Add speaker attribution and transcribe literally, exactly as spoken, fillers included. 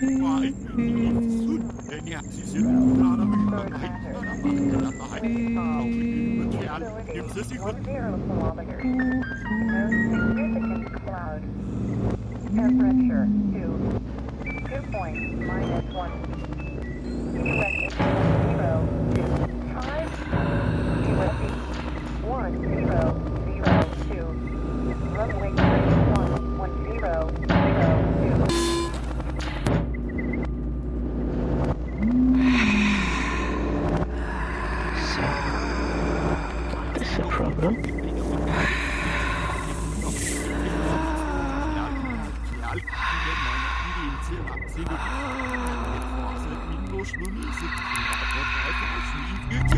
Speaker 1: Temperature two. Two points minus one. Direction zero two. Time zero feet. One zero zero two. Runway three one one zero zero two.
Speaker 2: What is the problem?
Speaker 3: Minus